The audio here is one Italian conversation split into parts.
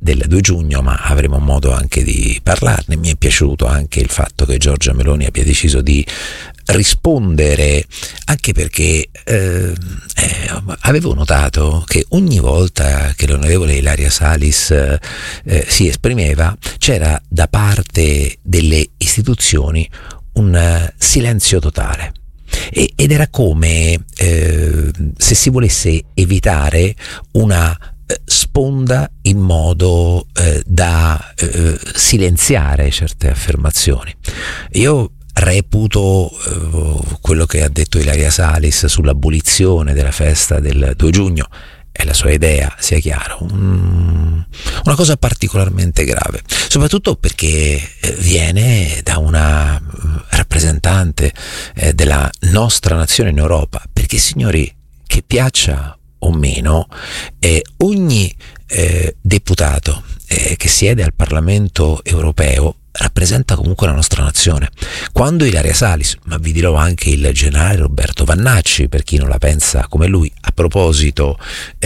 del 2 giugno, ma avremo modo anche di parlarne. Mi è piaciuto anche il fatto che Giorgia Meloni abbia deciso di rispondere, anche perché avevo notato che ogni volta che l'onorevole Ilaria Salis si esprimeva c'era da parte delle istituzioni un silenzio totale. Ed era come se si volesse evitare una sponda in modo da silenziare certe affermazioni. Io reputo quello che ha detto Ilaria Salis sull'abolizione della festa del 2 giugno e la sua idea, sia chiaro, una cosa particolarmente grave, soprattutto perché viene da una rappresentante della nostra nazione in Europa, perché, signori, che piaccia o meno, ogni deputato che siede al Parlamento europeo rappresenta comunque la nostra nazione. Quando Ilaria Salis, ma vi dirò anche il generale Roberto Vannacci, per chi non la pensa come lui, a proposito,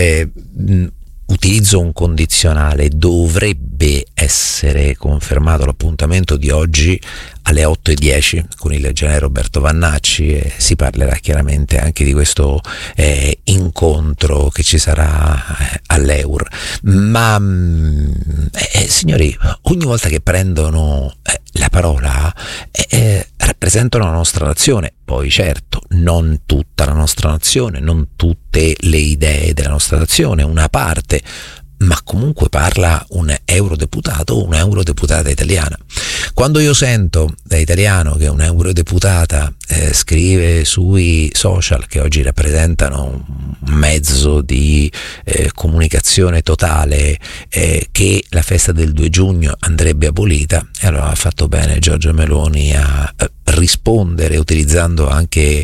utilizzo un condizionale, dovrebbe essere confermato l'appuntamento di oggi alle 8:10 con il generale Roberto Vannacci, e si parlerà chiaramente anche di questo incontro che ci sarà all'Eur. Ma signori, ogni volta che prendono la parola rappresentano la nostra nazione. Poi certo, non tutta la nostra nazione, non tutte le idee della nostra nazione, una parte, ma comunque parla un eurodeputato o un'eurodeputata italiana. Quando io sento da italiano che un'eurodeputata scrive sui social, che oggi rappresentano un mezzo di comunicazione totale, che la festa del 2 giugno andrebbe abolita, e allora ha fatto bene Giorgia Meloni a rispondere utilizzando anche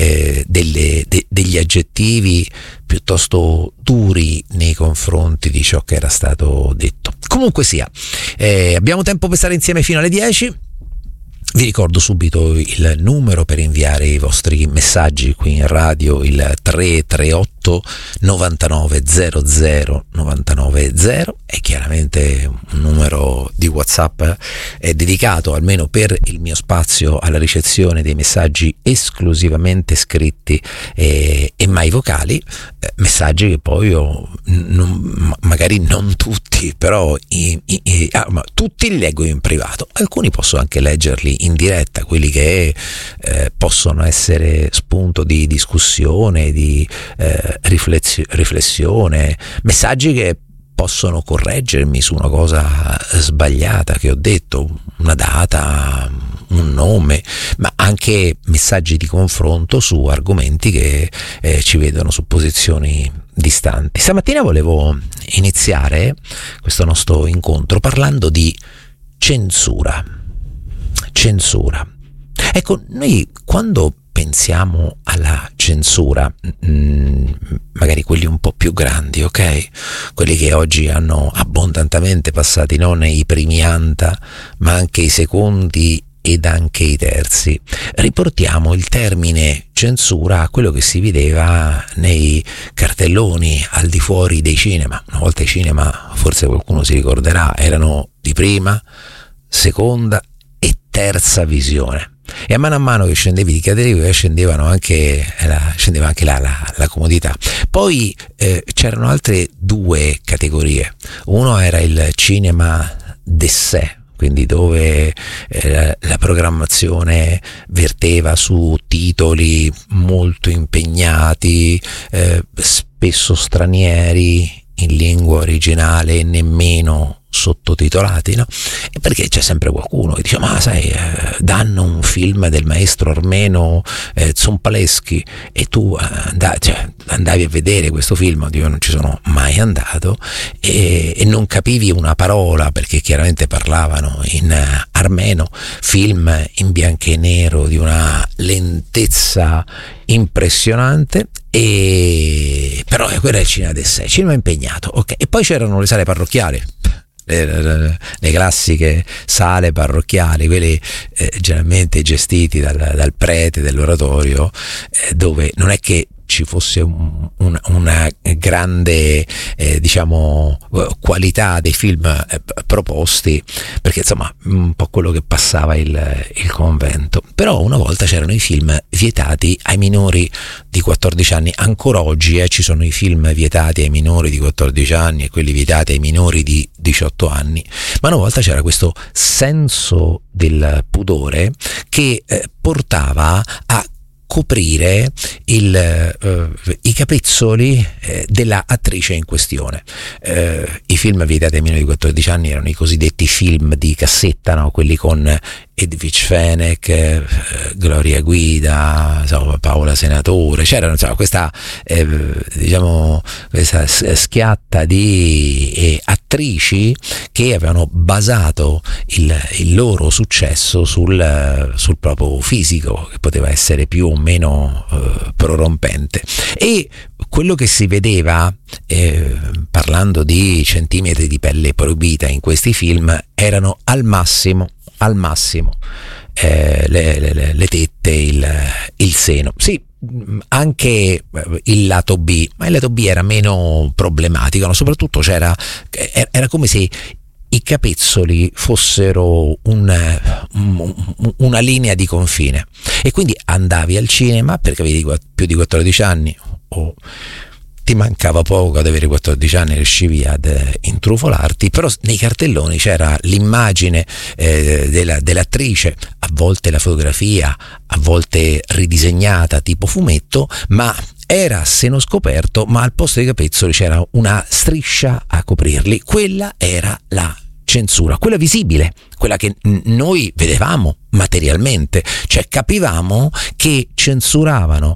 degli aggettivi piuttosto duri nei confronti di ciò che era stato detto. Comunque sia, abbiamo tempo per stare insieme fino alle 10. Vi ricordo subito il numero per inviare i vostri messaggi qui in radio, il 338 99 00 990, è chiaramente un numero di WhatsApp dedicato, almeno per il mio spazio, alla ricezione dei messaggi esclusivamente scritti e mai vocali, messaggi che poi io magari non tutti, però ma tutti li leggo in privato, alcuni posso anche leggerli in diretta, quelli che possono essere spunto di discussione, di riflessione, messaggi che possono correggermi su una cosa sbagliata che ho detto, una data, un nome, ma anche messaggi di confronto su argomenti che ci vedono su posizioni distanti. Stamattina volevo iniziare questo nostro incontro parlando di censura. Ecco, noi quando pensiamo alla censura, magari quelli un po' più grandi, ok? Quelli che oggi hanno abbondantemente passati non i primi anta, ma anche i secondi ed anche i terzi. Riportiamo il termine censura a quello che si vedeva nei cartelloni al di fuori dei cinema. Una volta i cinema, forse qualcuno si ricorderà, erano di prima, seconda e terza visione, e a mano che scendevi di categoria scendeva anche la comodità. Poi c'erano altre due categorie. Uno era il cinema d'essai, quindi dove la programmazione verteva su titoli molto impegnati, spesso stranieri, in lingua originale e nemmeno sottotitolati, no? E perché c'è sempre qualcuno che dice: ma sai, danno un film del maestro armeno Zompaleschi e tu andavi a vedere questo film. Io non ci sono mai andato e non capivi una parola, perché chiaramente parlavano in armeno, film in bianco e nero di una lentezza impressionante, e però quello è il cinema d'essai, cinema impegnato, ok. E poi c'erano le sale parrocchiali, le classiche sale parrocchiali, quelle generalmente gestiti dal prete dell'oratorio, dove non è che ci fosse una grande diciamo qualità dei film proposti, perché insomma un po' quello che passava il convento. Però una volta c'erano i film vietati ai minori di 14 anni, ancora oggi ci sono i film vietati ai minori di 14 anni e quelli vietati ai minori di 18 anni, ma una volta c'era questo senso del pudore che portava a coprire i capezzoli della attrice in questione. I film vietati ai minori di 14 anni erano i cosiddetti film di cassetta, no? Quelli con Edwige Fenech, Gloria Guida, insomma, Paola Senatore. C'era questa diciamo questa schiatta di attrici che avevano basato il loro successo sul proprio fisico, che poteva essere più o meno prorompente. E quello che si vedeva parlando di centimetri di pelle proibita in questi film erano al massimo le tette, il seno, sì, anche il lato B, ma il lato B era meno problematico, no? Soprattutto era come se i capezzoli fossero una linea di confine, e quindi andavi al cinema perché avevi più di 14 anni o ti mancava poco ad avere 14 anni, riuscivi ad intrufolarti, però nei cartelloni c'era l'immagine dell'attrice, a volte la fotografia, a volte ridisegnata tipo fumetto, ma era a seno scoperto, ma al posto dei capezzoli c'era una striscia a coprirli. Quella era la censura, quella visibile, quella che noi vedevamo materialmente, cioè capivamo che censuravano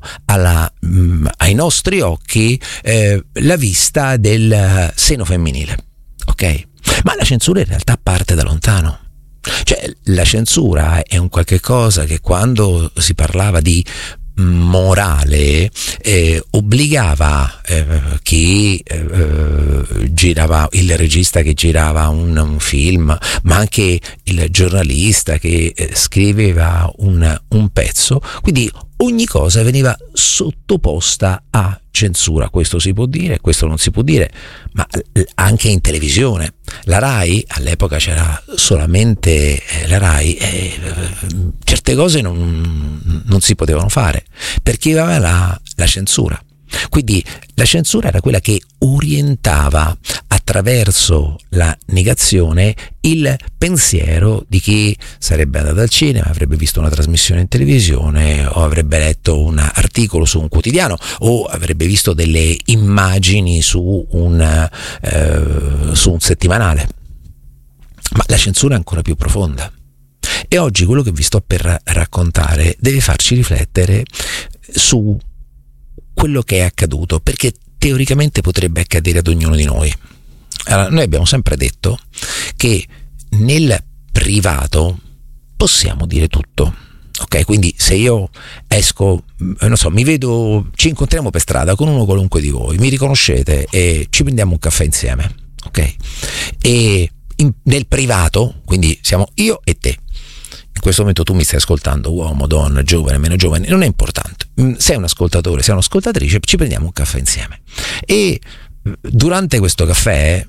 ai nostri occhi la vista del seno femminile, ok? Ma la censura in realtà parte da lontano. Cioè la censura è un qualche cosa che, quando si parlava di morale, obbligava chi girava, il regista che girava un film, ma anche il giornalista che scriveva un pezzo, quindi ogni cosa veniva sottoposta a censura. Questo si può dire, questo non si può dire, ma anche in televisione. La Rai, all'epoca c'era solamente la Rai, certe cose non si potevano fare perché aveva la censura. Quindi la censura era quella che orientava attraverso la negazione il pensiero di chi sarebbe andato al cinema, avrebbe visto una trasmissione in televisione, o avrebbe letto un articolo su un quotidiano, o avrebbe visto delle immagini su un settimanale. Ma la censura è ancora più profonda. E oggi quello che vi sto per raccontare deve farci riflettere su quello che è accaduto, perché teoricamente potrebbe accadere ad ognuno di noi. Allora, noi abbiamo sempre detto che nel privato possiamo dire tutto, ok? Quindi se io esco, non so, ci incontriamo per strada con uno qualunque di voi, mi riconoscete e ci prendiamo un caffè insieme, ok? E nel privato, quindi siamo io e te. In questo momento tu mi stai ascoltando, uomo, donna, giovane, meno giovane, non è importante. Sei un ascoltatore, sei un'ascoltatrice, ci prendiamo un caffè insieme. E durante questo caffè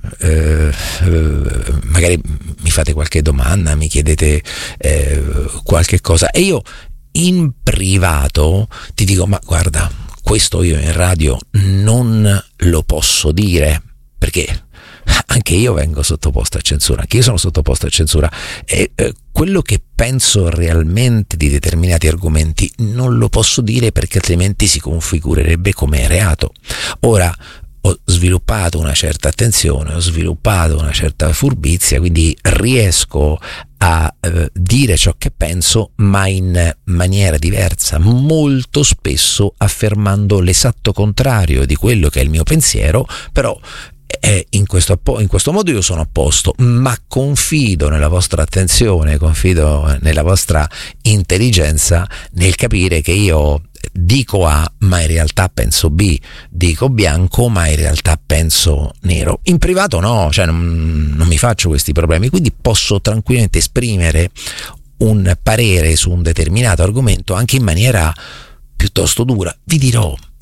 magari mi fate qualche domanda, mi chiedete qualche cosa, e io in privato ti dico: ma guarda, questo io in radio non lo posso dire, perché anche io vengo sottoposto a censura, anche io sono sottoposto a censura, e quello che penso realmente di determinati argomenti non lo posso dire, perché altrimenti si configurerebbe come reato. Ora, ho sviluppato una certa attenzione, ho sviluppato una certa furbizia, quindi riesco a dire ciò che penso, ma in maniera diversa, molto spesso affermando l'esatto contrario di quello che è il mio pensiero, però in questo modo io sono a posto, ma confido nella vostra attenzione, confido nella vostra intelligenza nel capire che io dico A ma in realtà penso B, dico bianco ma in realtà penso nero. In privato no, cioè non mi faccio questi problemi, quindi posso tranquillamente esprimere un parere su un determinato argomento anche in maniera piuttosto dura. Vi dirò,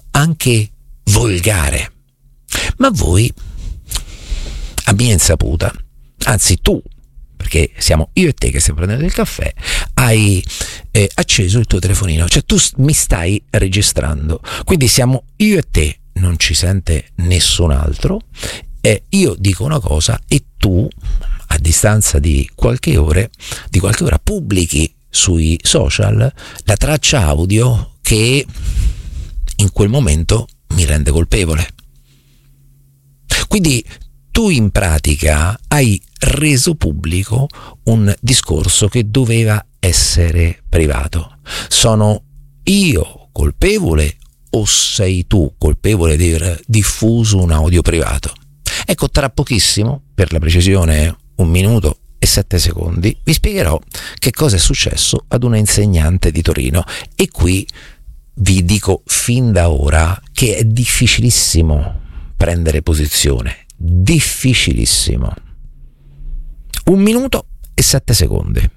anche volgare. Ma voi, a mia insaputa, anzi tu, perché siamo io e te che stiamo prendendo il caffè, hai acceso il tuo telefonino, cioè tu mi stai registrando, quindi siamo io e te, non ci sente nessun altro, io dico una cosa e tu a distanza di qualche ora pubblichi sui social la traccia audio che in quel momento mi rende colpevole. Quindi tu in pratica hai reso pubblico un discorso che doveva essere privato. Sono io colpevole o sei tu colpevole di aver diffuso un audio privato? Ecco, tra pochissimo, per la precisione 1 minuto e 7 secondi, vi spiegherò che cosa è successo ad una insegnante di Torino. E qui vi dico fin da ora che è difficilissimo prendere posizione, difficilissimo. 1 minuto e 7 secondi.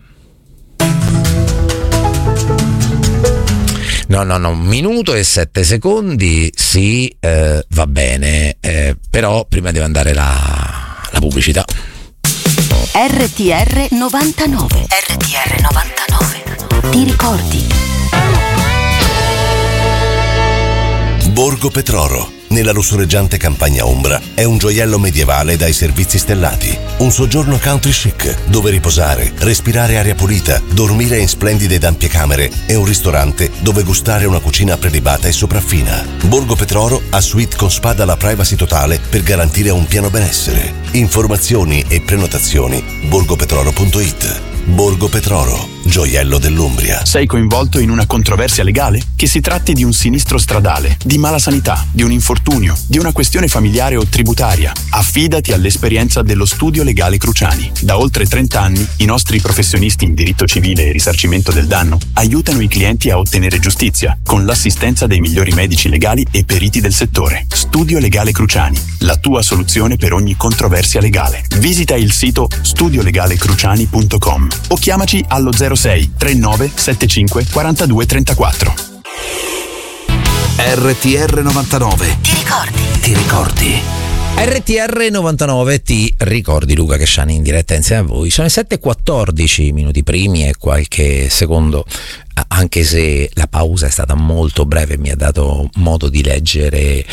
No, 1 minuto e 7 secondi, sì, va bene, però prima deve andare la pubblicità. RTR 99. RTR 99. Ti ricordi? Borgo Petroro, nella lussureggiante campagna ombra, è un gioiello medievale dai servizi stellati. Un soggiorno country chic, dove riposare, respirare aria pulita, dormire in splendide ed ampie camere e un ristorante dove gustare una cucina prelibata e sopraffina. Borgo Petroro ha suite con spa dalla privacy totale per garantire un pieno benessere. Informazioni e prenotazioni borgopetroro.it. Borgo Petroro, gioiello dell'Umbria. Sei coinvolto in una controversia legale? Che si tratti di un sinistro stradale, di mala sanità, di un infortunio, di una questione familiare o tributaria, affidati all'esperienza dello Studio Legale Cruciani. Da oltre 30 anni i nostri professionisti in diritto civile e risarcimento del danno aiutano i clienti a ottenere giustizia con l'assistenza dei migliori medici legali e periti del settore. Studio Legale Cruciani, la tua soluzione per ogni controversia legale. Visita il sito studiolegalecruciani.com o chiamaci allo 06 39 75 42 34. RTR 99. Ti ricordi? Ti ricordi? RTR 99, ti ricordi? Luca Casciani in diretta insieme a voi. Sono le 7:14 minuti primi e qualche secondo, anche se la pausa è stata molto breve, mi ha dato modo di leggere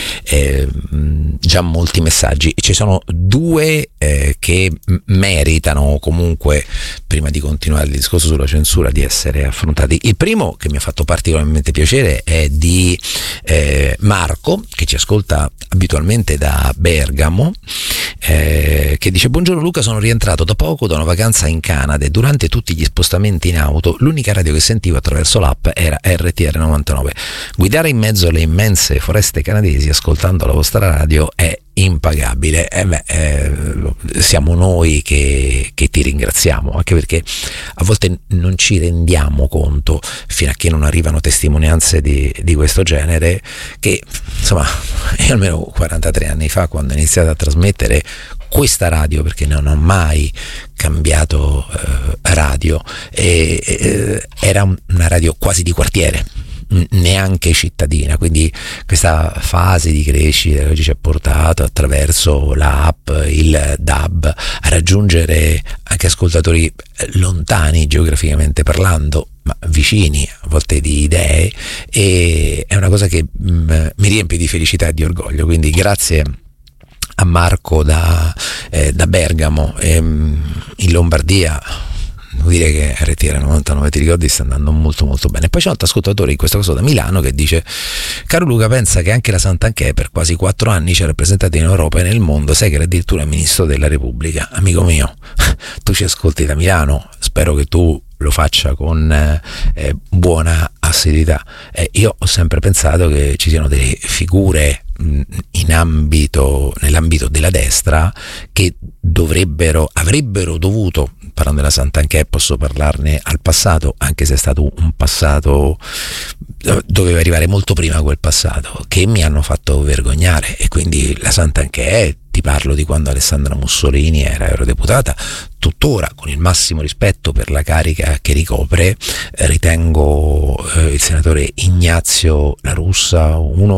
già molti messaggi. Ci sono due che meritano comunque, prima di continuare il discorso sulla censura, di essere affrontati. Il primo, che mi ha fatto particolarmente piacere, è di Marco, che ci ascolta abitualmente da Bergamo, che dice: buongiorno Luca, sono rientrato da poco da una vacanza in Canada e durante tutti gli spostamenti in auto l'unica radio che sentivo attraverso l'app era RTR 99. Guidare in mezzo alle immense foreste canadesi ascoltando la vostra radio è impagabile. Siamo noi che ti ringraziamo, anche perché a volte non ci rendiamo conto, fino a che non arrivano testimonianze di questo genere, che insomma io almeno 43 anni fa, quando ho iniziato a trasmettere questa radio, perché non ho mai cambiato radio, era una radio quasi di quartiere, neanche cittadina, quindi questa fase di crescita che oggi ci ha portato attraverso l'app, il DAB, a raggiungere anche ascoltatori lontani geograficamente parlando, ma vicini a volte di idee, e è una cosa che mi riempie di felicità e di orgoglio. Quindi grazie a Marco da Bergamo, in Lombardia. Devo dire che RTR 99, ti ricordi, sta andando molto molto bene. Poi c'è un altro ascoltatore, in questo caso da Milano, che dice: caro Luca, pensa che anche la Santanchè per quasi 4 anni ci ha rappresentati in Europa e nel mondo, sai che era addirittura ministro della Repubblica. Amico mio, tu ci ascolti da Milano, spero che tu lo faccia con buona assiduità. Io ho sempre pensato che ci siano delle figure nell'ambito della destra che avrebbero dovuto, parlando della Santanchè posso parlarne al passato, anche se è stato un passato, doveva arrivare molto prima quel passato, che mi hanno fatto vergognare. E quindi la Santanchè, ti parlo di quando Alessandra Mussolini era eurodeputata, tuttora, con il massimo rispetto per la carica che ricopre, ritengo il senatore Ignazio La Russa uno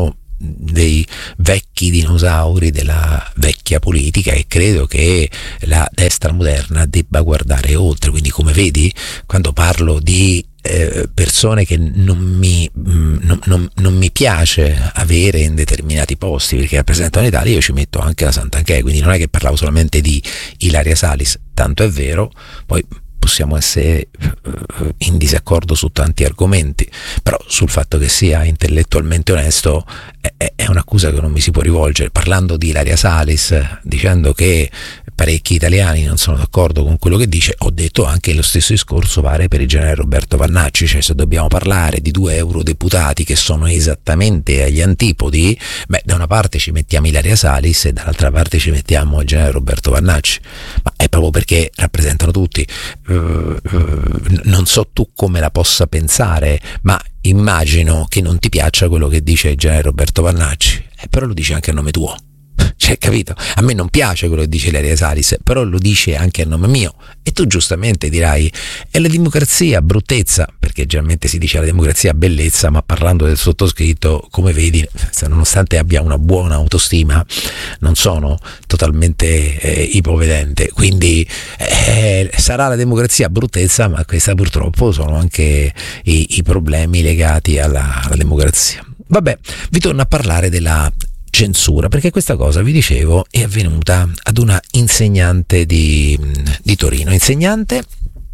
dei vecchi dinosauri della vecchia politica, e credo che la destra moderna debba guardare oltre. Quindi, come vedi, quando parlo di persone che non mi piace avere in determinati posti perché rappresentano l'Italia, io ci metto anche la Santanchè. Quindi non è che parlavo solamente di Ilaria Salis, tanto è vero, poi possiamo essere in disaccordo su tanti argomenti, però sul fatto che sia intellettualmente onesto è un'accusa che non mi si può rivolgere. Parlando di Ilaria Salis, dicendo che parecchi italiani non sono d'accordo con quello che dice, ho detto anche che lo stesso discorso vale per il generale Roberto Vannacci. Cioè, se dobbiamo parlare di 2 eurodeputati che sono esattamente agli antipodi, da una parte ci mettiamo Ilaria Salis e dall'altra parte ci mettiamo il generale Roberto Vannacci, ma è proprio perché rappresentano tutti. Non so tu come la possa pensare, ma immagino che non ti piaccia quello che dice il generale Roberto Vannacci, però lo dice anche a nome tuo. Cioè, capito? A me non piace quello che dice Ilaria Salis, però lo dice anche a nome mio, e tu giustamente dirai è la democrazia bruttezza, perché generalmente si dice la democrazia bellezza, ma parlando del sottoscritto, come vedi, nonostante abbia una buona autostima, non sono totalmente ipovedente. Quindi sarà la democrazia bruttezza, ma questa purtroppo sono anche i problemi legati alla democrazia. Vabbè, vi torno a parlare della censura, perché questa cosa, vi dicevo, è avvenuta ad una insegnante di Torino, insegnante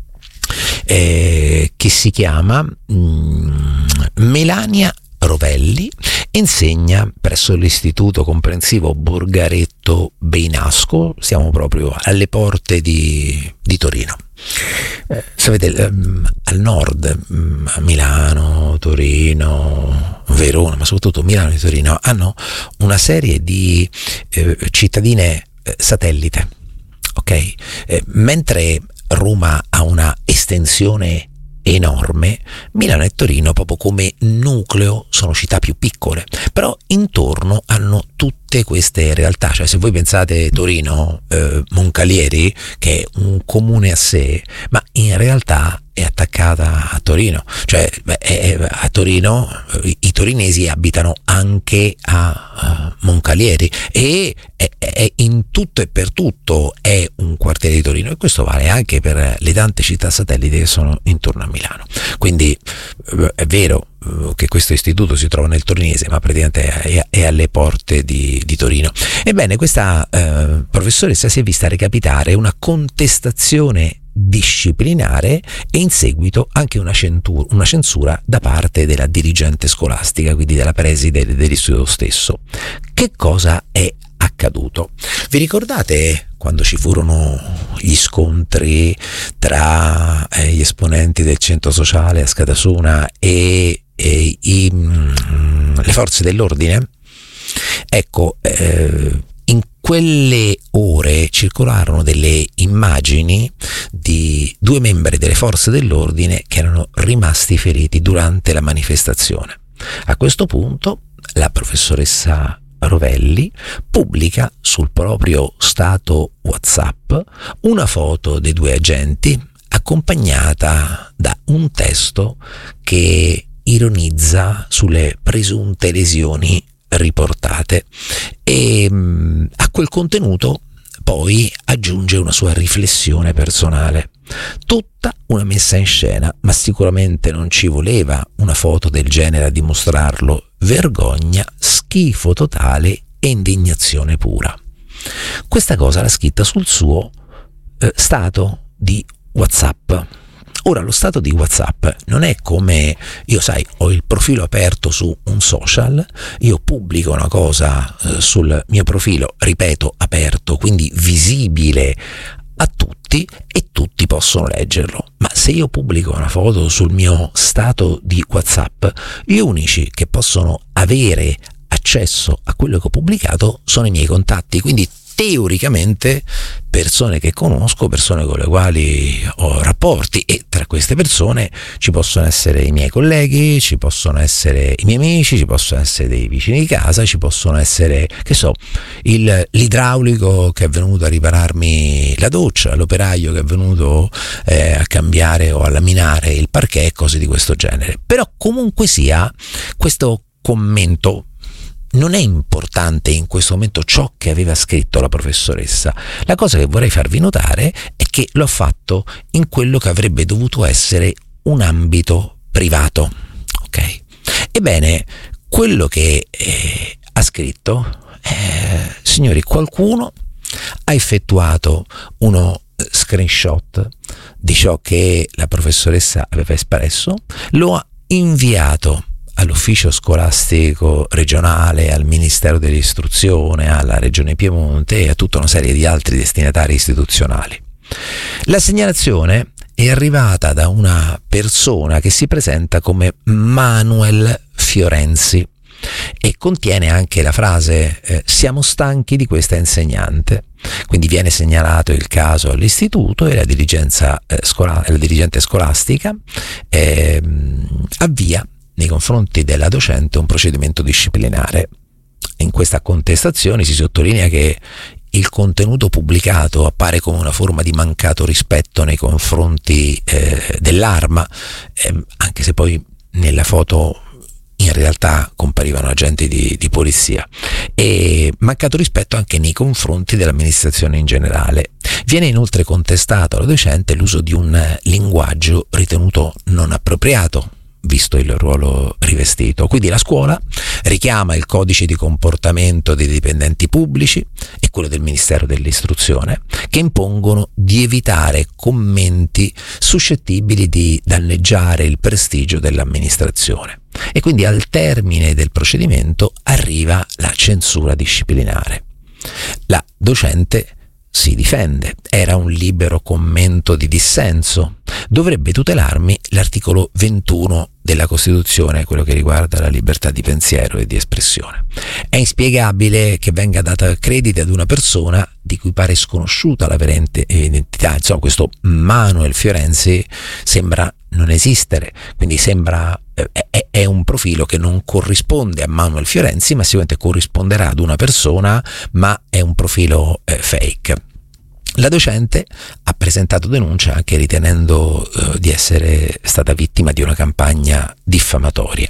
che si chiama Melania Rovelli, insegna presso l'istituto comprensivo Borgaretto Beinasco, siamo proprio alle porte di Torino. Sapete, al nord, Milano, Torino, Verona, ma soprattutto Milano e Torino hanno una serie di cittadine satellite, ok? Mentre Roma ha una estensione enorme, Milano e Torino, proprio come nucleo, sono città più piccole, però intorno hanno tutte queste realtà. Cioè, se voi pensate Torino, Moncalieri, che è un comune a sé, ma in realtà è attaccata a Torino. Cioè, a Torino i torinesi abitano anche a Moncalieri, e è in tutto e per tutto è un quartiere di Torino, e questo vale anche per le tante città satelliti che sono intorno a Milano. Quindi è vero che questo istituto si trova nel torinese, ma praticamente è alle porte di Torino. Ebbene, questa professoressa si è vista recapitare una contestazione disciplinare e in seguito anche una censura da parte della dirigente scolastica, quindi della preside dell'istituto stesso. Che cosa è accaduto? Vi ricordate quando ci furono gli scontri tra gli esponenti del centro sociale a Scatasuna e le forze dell'ordine? Ecco, in quelle ore circolarono delle immagini di 2 membri delle forze dell'ordine che erano rimasti feriti durante la manifestazione. A questo punto la professoressa Rovelli pubblica sul proprio stato WhatsApp una foto dei 2 agenti accompagnata da un testo che ironizza sulle presunte lesioni riportate, e a quel contenuto poi aggiunge una sua riflessione personale. Tutta una messa in scena, ma sicuramente non ci voleva una foto del genere a dimostrarlo. Vergogna, schifo totale e indignazione pura. Questa cosa l'ha scritta sul suo stato di WhatsApp. Ora, lo stato di WhatsApp non è come, io sai, ho il profilo aperto su un social, io pubblico una cosa sul mio profilo, ripeto, aperto, quindi visibile a tutti, e tutti possono leggerlo. Ma se io pubblico una foto sul mio stato di WhatsApp, gli unici che possono avere accesso a quello che ho pubblicato sono i miei contatti, quindi teoricamente persone che conosco, persone con le quali ho rapporti, e tra queste persone ci possono essere i miei colleghi, ci possono essere i miei amici, ci possono essere dei vicini di casa, ci possono essere, che so, l'idraulico che è venuto a ripararmi la doccia, l'operaio che è venuto a cambiare o a laminare il parquet, cose di questo genere. Però comunque sia, questo commento non è importante in questo momento ciò che aveva scritto la professoressa. La cosa che vorrei farvi notare è che l'ho fatto in quello che avrebbe dovuto essere un ambito privato, ok? Ebbene, quello che ha scritto, signori, qualcuno ha effettuato uno screenshot di ciò che la professoressa aveva espresso, lo ha inviato all'ufficio scolastico regionale, al Ministero dell'Istruzione, alla Regione Piemonte e a tutta una serie di altri destinatari istituzionali. La segnalazione è arrivata da una persona che si presenta come Manuel Fiorenzi e contiene anche la frase siamo stanchi di questa insegnante. Quindi viene segnalato il caso all'istituto e la dirigente scolastica avvia nei confronti della docente un procedimento disciplinare. In questa contestazione si sottolinea che il contenuto pubblicato appare come una forma di mancato rispetto nei confronti dell'Arma, anche se poi nella foto in realtà comparivano agenti di polizia, e mancato rispetto anche nei confronti dell'amministrazione in generale. Viene inoltre contestato alla docente l'uso di un linguaggio ritenuto non appropriato, visto il ruolo rivestito. Quindi la scuola richiama il codice di comportamento dei dipendenti pubblici e quello del Ministero dell'Istruzione, che impongono di evitare commenti suscettibili di danneggiare il prestigio dell'amministrazione. E quindi al termine del procedimento arriva la censura disciplinare. La docente si difende, era un libero commento di dissenso, dovrebbe tutelarmi l'articolo 21 della Costituzione, quello che riguarda la libertà di pensiero e di espressione. È inspiegabile che venga data credito ad una persona di cui pare sconosciuta la vera identità. Insomma, questo Manuel Fiorenzi sembra non esistere, quindi sembra è un profilo che non corrisponde a Manuel Fiorenzi, ma sicuramente corrisponderà ad una persona, ma è un profilo fake. La docente ha presentato denuncia anche ritenendo di essere stata vittima di una campagna diffamatoria.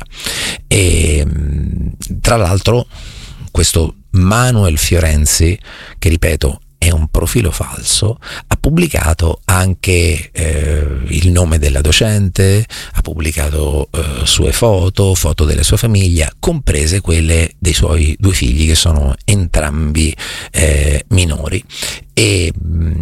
E tra l'altro questo Manuel Fiorenzi, che ripeto è un profilo falso, ha pubblicato anche il nome della docente, ha pubblicato sue foto della sua famiglia, comprese quelle dei suoi 2 figli, che sono entrambi minori. E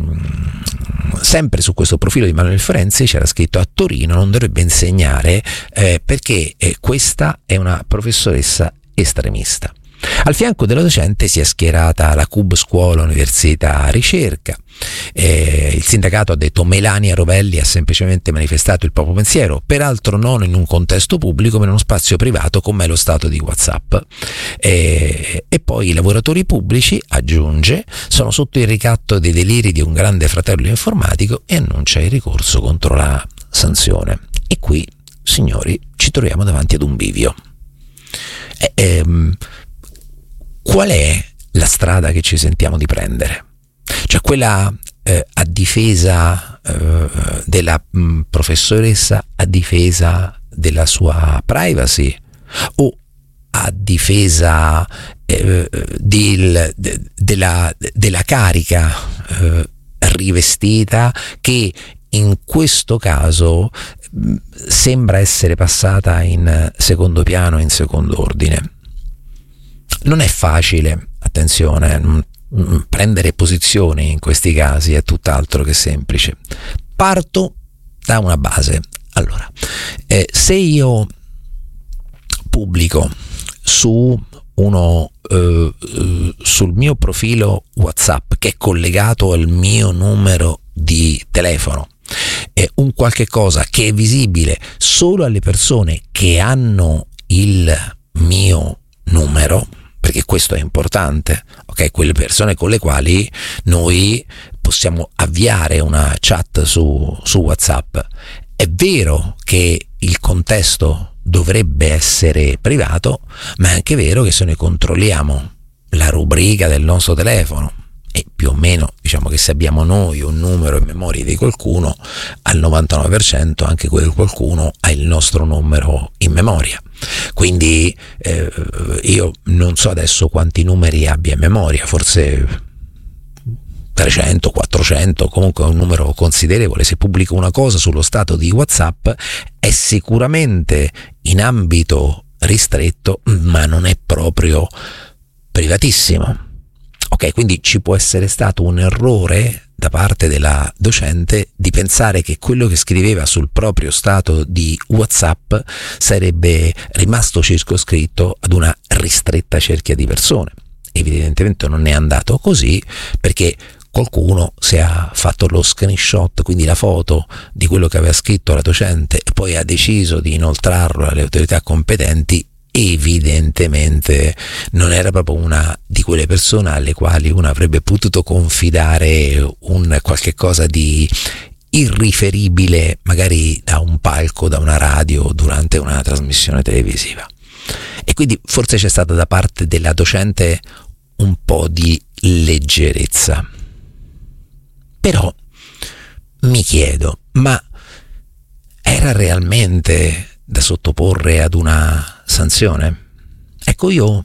sempre su questo profilo di Manuel Fiorenzi c'era scritto: a Torino non dovrebbe insegnare perché questa è una professoressa estremista. Al fianco della docente si è schierata la CUB Scuola Università Ricerca. Il sindacato ha detto: Melania Rovelli ha semplicemente manifestato il proprio pensiero, peraltro non in un contesto pubblico ma in uno spazio privato come è lo stato di WhatsApp. E poi i lavoratori pubblici, aggiunge, sono sotto il ricatto dei deliri di un grande fratello informatico, e annuncia il ricorso contro la sanzione. E qui, signori, ci troviamo davanti ad un bivio. Qual è la strada che ci sentiamo di prendere? Cioè quella a difesa della professoressa, a difesa della sua privacy, o a difesa della carica rivestita, che in questo caso sembra essere passata in secondo piano, in secondo ordine? Non è facile, attenzione, prendere posizioni in questi casi è tutt'altro che semplice. Parto da una base. Allora, se io pubblico sul mio profilo WhatsApp, che è collegato al mio numero di telefono, un qualche cosa che è visibile solo alle persone che hanno il mio numero, perché questo è importante, ok? Quelle persone con le quali noi possiamo avviare una chat su WhatsApp. È vero che il contesto dovrebbe essere privato, ma è anche vero che se noi controlliamo la rubrica del nostro telefono e più o meno diciamo che se abbiamo noi un numero in memoria di qualcuno, al 99% anche quel qualcuno ha il nostro numero in memoria. Quindi io non so adesso quanti numeri abbia in memoria, forse 300, 400, comunque è un numero considerevole. Se pubblico una cosa sullo stato di WhatsApp è sicuramente in ambito ristretto, ma non è proprio privatissimo. Ok, quindi ci può essere stato un errore da parte della docente di pensare che quello che scriveva sul proprio stato di WhatsApp sarebbe rimasto circoscritto ad una ristretta cerchia di persone. Evidentemente non è andato così, perché qualcuno si è fatto lo screenshot, quindi la foto di quello che aveva scritto la docente, e poi ha deciso di inoltrarlo alle autorità competenti. Evidentemente non era proprio una di quelle persone alle quali uno avrebbe potuto confidare un qualche cosa di irriferibile, magari da un palco, da una radio, durante una trasmissione televisiva. E quindi forse c'è stata da parte della docente un po' di leggerezza. Però mi chiedo, ma era realmente da sottoporre ad una sanzione? Ecco, io,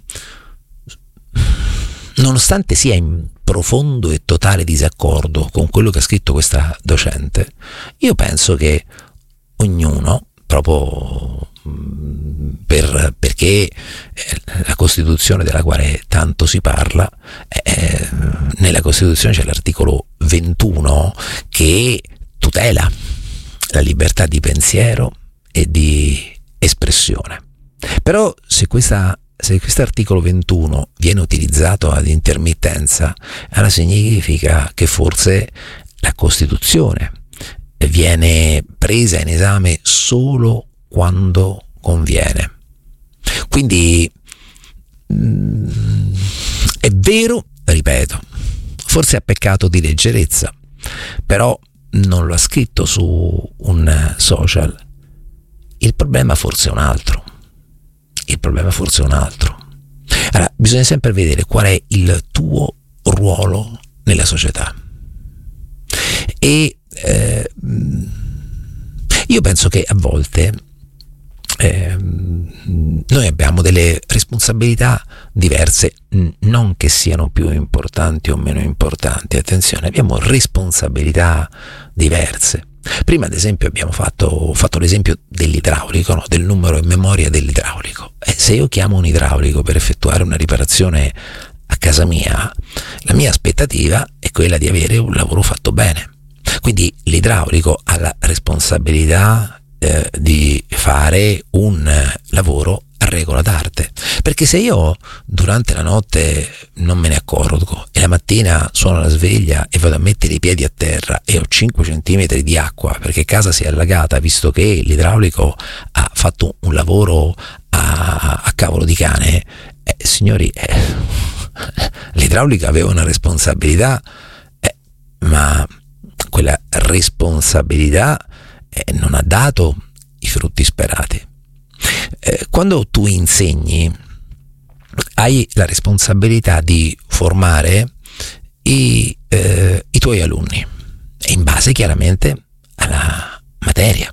nonostante sia in profondo e totale disaccordo con quello che ha scritto questa docente, io penso che ognuno, proprio perché la Costituzione della quale tanto si parla, nella Costituzione c'è l'articolo 21 che tutela la libertà di pensiero e di espressione. Però se questo articolo 21 viene utilizzato ad intermittenza, allora significa che forse la Costituzione viene presa in esame solo quando conviene. Quindi è vero, ripeto, forse ha peccato di leggerezza, però non lo ha scritto su un social. Il problema forse è un altro. Allora, bisogna sempre vedere qual è il tuo ruolo nella società. E io penso che a volte noi abbiamo delle responsabilità diverse, non che siano più importanti o meno importanti, attenzione, abbiamo responsabilità diverse. Prima ad esempio abbiamo fatto l'esempio dell'idraulico, no? Del numero in memoria dell'idraulico. Se io chiamo un idraulico per effettuare una riparazione a casa mia, la mia aspettativa è quella di avere un lavoro fatto bene. Quindi l'idraulico ha la responsabilità di fare un lavoro a regola d'arte, perché se io durante la notte non me ne accorgo e la mattina suono la sveglia e vado a mettere i piedi a terra e ho 5 centimetri di acqua perché casa si è allagata, visto che l'idraulico ha fatto un lavoro a cavolo di cane, signori, l'idraulico aveva una responsabilità, ma quella responsabilità non ha dato i frutti sperati. Quando tu insegni, hai la responsabilità di formare i tuoi alunni, e in base chiaramente alla materia.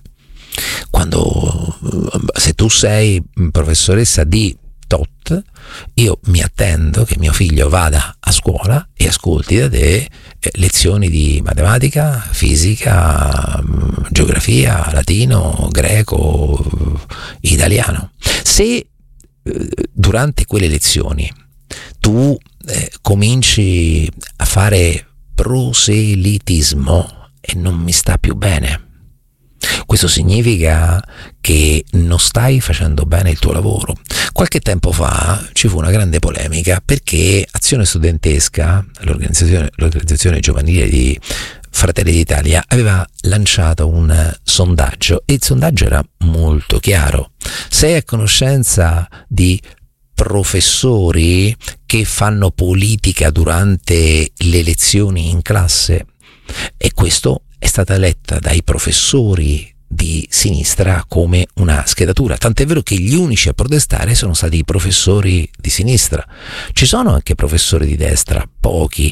Se tu sei professoressa di tot, io mi attendo che mio figlio vada a scuola e ascolti da te lezioni di matematica, fisica, geografia, latino, greco, italiano. Se durante quelle lezioni tu cominci a fare proselitismo, e non mi sta più bene, questo significa che non stai facendo bene il tuo lavoro. Qualche tempo fa ci fu una grande polemica perché Azione Studentesca, l'organizzazione giovanile di Fratelli d'Italia, aveva lanciato un sondaggio, e il sondaggio era molto chiaro. Sei a conoscenza di professori che fanno politica durante le lezioni in classe? E questo è stata letta dai professori di sinistra come una schedatura, tant'è vero che gli unici a protestare sono stati i professori di sinistra. Ci sono anche professori di destra, pochi,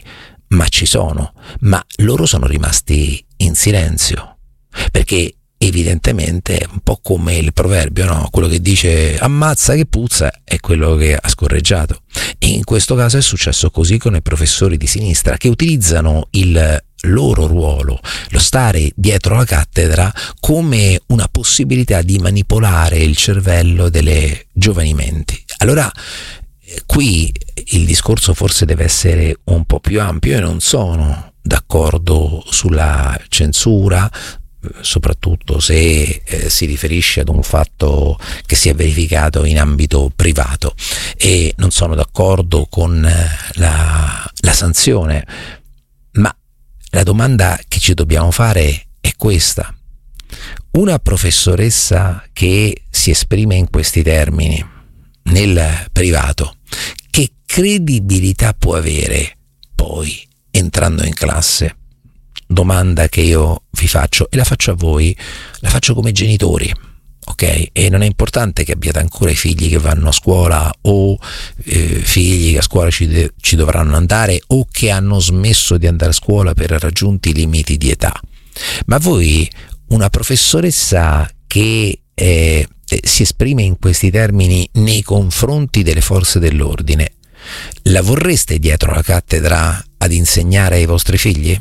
ma ci sono, ma loro sono rimasti in silenzio, perché evidentemente è un po' come il proverbio, no? Quello che dice ammazza che puzza è quello che ha scorreggiato, e in questo caso è successo così con i professori di sinistra, che utilizzano il loro ruolo, lo stare dietro la cattedra, come una possibilità di manipolare il cervello delle giovani menti. Allora qui il discorso forse deve essere un po' più ampio. Io non sono d'accordo sulla censura, soprattutto se si riferisce ad un fatto che si è verificato in ambito privato, e non sono d'accordo con la sanzione, ma la domanda che ci dobbiamo fare è questa: una professoressa che si esprime in questi termini nel privato, che credibilità può avere poi entrando in classe? Domanda che io vi faccio, e la faccio a voi, la faccio come genitori, ok? E non è importante che abbiate ancora i figli che vanno a scuola, o figli che a scuola ci dovranno andare, o che hanno smesso di andare a scuola per raggiunti limiti di età. Ma voi, una professoressa che si esprime in questi termini nei confronti delle forze dell'ordine, la vorreste dietro la cattedra ad insegnare ai vostri figli?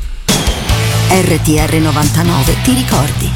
RTR 99 ti ricordi?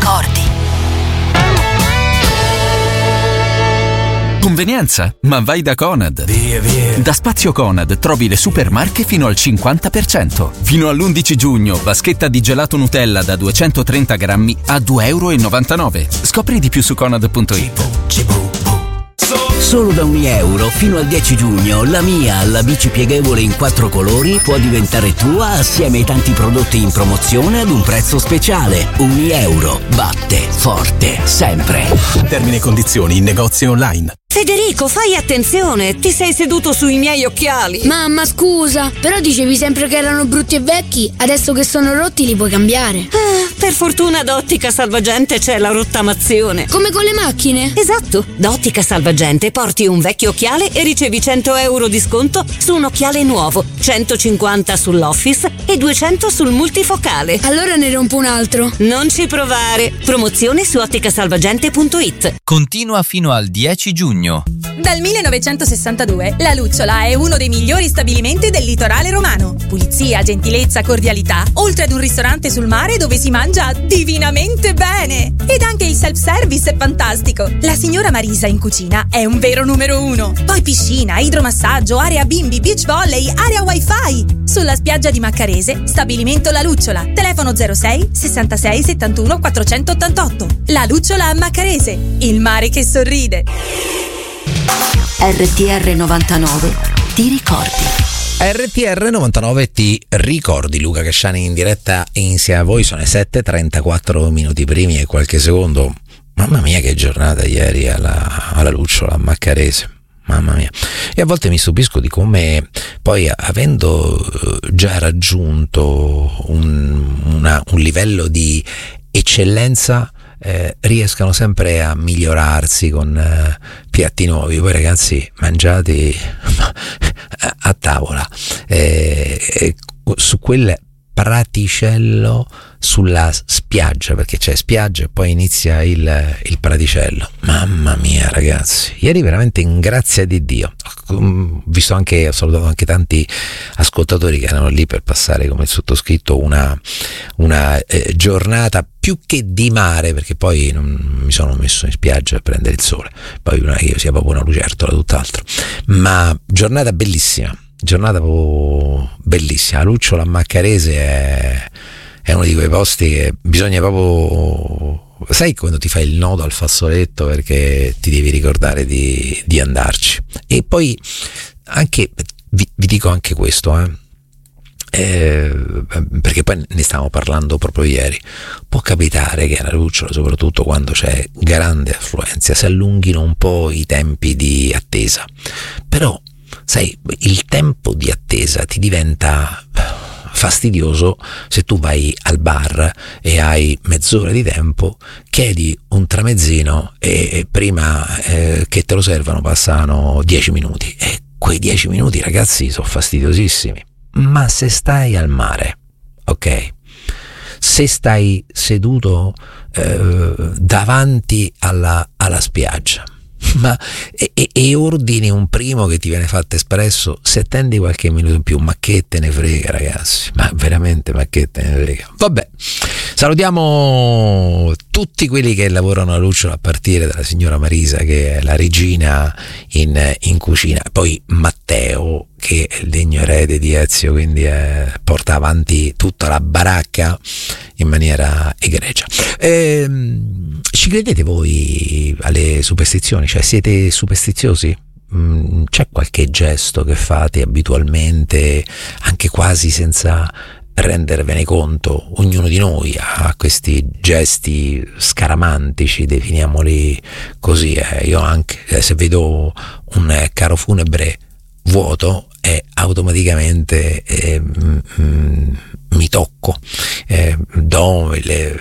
Convenienza? Ma vai da Conad. Via. Da Spazio Conad trovi le supermarche fino al 50%. Fino all'11 giugno, vaschetta di gelato Nutella da 230 grammi a €2,99. Scopri di più su Conad.it. Solo da €1 fino al 10 giugno la Mia, la bici pieghevole in 4 colori, può diventare tua assieme ai tanti prodotti in promozione ad un prezzo speciale. €1 batte forte sempre. Termini e condizioni in negozi online. Federico, fai attenzione, ti sei seduto sui miei occhiali. Mamma, scusa, però dicevi sempre che erano brutti e vecchi, adesso che sono rotti li puoi cambiare. Per fortuna da Ottica Salvagente c'è la rottamazione. Come con le macchine? Esatto, da Ottica Salvagente porti un vecchio occhiale e ricevi €100 di sconto su un occhiale nuovo, 150 sull'Office e 200 sul multifocale. Allora ne rompo un altro. Non ci provare, promozione su otticasalvagente.it. Continua fino al 10 giugno. Dal 1962 La Lucciola è uno dei migliori stabilimenti del litorale romano. Pulizia, gentilezza, cordialità, oltre ad un ristorante sul mare dove si mangia divinamente bene. Ed anche il self-service è fantastico. La signora Marisa in cucina è un vero numero 1. Poi piscina, idromassaggio, area bimbi, beach volley, area wifi. Sulla spiaggia di Maccarese, stabilimento La Lucciola. Telefono 06 66 71 488. La Lucciola a Maccarese, il mare che sorride. RTR 99 ti ricordi? RTR 99 ti ricordi. Luca Casciani in diretta insieme a voi. Sono le 7:34 minuti primi e qualche secondo. Mamma mia che giornata ieri alla Lucciola a Maccarese, mamma mia. E a volte mi stupisco di come poi, avendo già raggiunto un livello di eccellenza, riescano sempre a migliorarsi con piatti nuovi. Poi ragazzi, mangiati a tavola, su quel praticello sulla spiaggia, perché c'è spiaggia e poi inizia il praticello. Mamma mia ragazzi, ieri veramente in grazia di Dio ho salutato anche tanti ascoltatori che erano lì per passare come il sottoscritto una giornata più che di mare, perché poi non mi sono messo in spiaggia a prendere il sole, poi non è che io sia proprio una lucertola, tutt'altro, ma giornata bellissima, bellissima. Lucciola a Maccarese è uno di quei posti che bisogna proprio, sai, quando ti fai il nodo al fazzoletto perché ti devi ricordare di andarci. E poi anche vi dico anche questo, perché poi ne stavamo parlando proprio ieri. Può capitare che alla Lucciola, soprattutto quando c'è grande affluenza, si allunghino un po' i tempi di attesa, però sai, il tempo di attesa ti diventa fastidioso se tu vai al bar e hai mezz'ora di tempo, chiedi un tramezzino e prima che te lo servano passano 10 minuti, e quei 10 minuti ragazzi sono fastidiosissimi. ma se stai al mare, ok? Se stai seduto davanti alla spiaggia, ma e ordini un primo che ti viene fatto espresso, se attendi qualche minuto in più, ma che te ne frega, ragazzi, ma veramente, ma che te ne frega. Vabbè, salutiamo tutti quelli che lavorano a Lucciola, a partire dalla signora Marisa, che è la regina in cucina, poi Matteo, che è il degno erede di Ezio, quindi porta avanti tutta la baracca in maniera egregia. Ci credete voi alle superstizioni? Cioè, siete superstiziosi? C'è qualche gesto che fate abitualmente, anche quasi senza rendervene conto? Ognuno di noi ha questi gesti scaramantici, definiamoli così. Io anche, se vedo un carro funebre vuoto, automaticamente mi tocco, do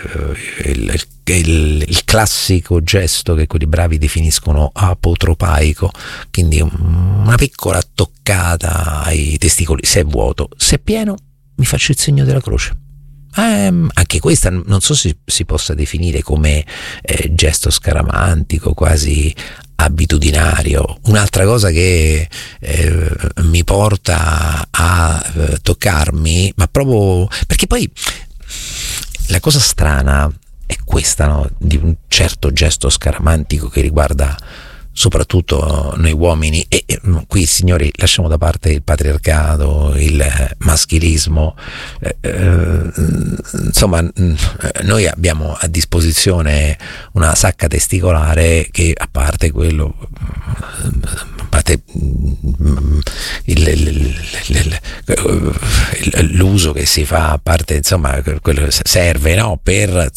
il classico gesto che quelli bravi definiscono apotropaico, quindi una piccola toccata ai testicoli, se è vuoto. Se è pieno, mi faccio il segno della croce. Anche questa non so se si possa definire come gesto scaramantico, quasi abitudinario. Un'altra cosa che mi porta a toccarmi, ma proprio perché poi la cosa strana è questa, no? Di un certo gesto scaramantico che riguarda soprattutto noi uomini, e qui, signori, lasciamo da parte il patriarcato, il maschilismo, insomma, noi abbiamo a disposizione una sacca testicolare che, a parte quello, a parte l'uso che si fa, a parte, insomma, quello serve, no, per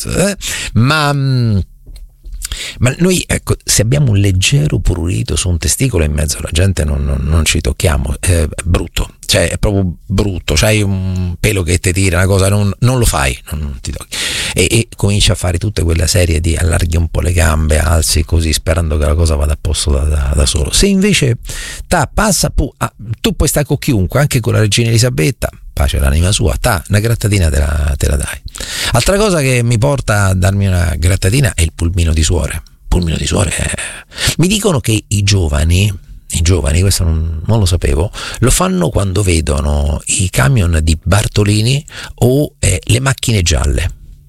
ma noi, ecco, se abbiamo un leggero prurito su un testicolo in mezzo alla gente non ci tocchiamo, è brutto, cioè è proprio brutto. C'hai un pelo che ti tira, una cosa, non lo fai, non ti tocchi, e cominci a fare tutta quella serie di allarghi un po' le gambe, alzi così, sperando che la cosa vada a posto da solo. Se invece passa, tu puoi stare con chiunque, anche con la regina Elisabetta, pace all'anima sua, una grattatina te la dai. Altra cosa che mi porta a darmi una grattatina è il pulmino di suore. Mi dicono che i giovani, questo non lo sapevo, lo fanno quando vedono i camion di Bartolini o le macchine gialle.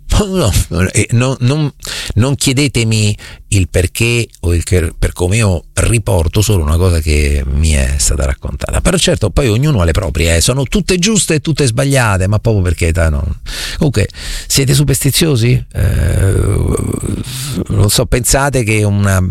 Non chiedetemi il perché o per come io riporto solo una cosa che mi è stata raccontata. Però certo, poi ognuno ha le proprie, sono tutte giuste e tutte sbagliate, ma proprio perché no. Comunque, siete superstiziosi? Non so, pensate che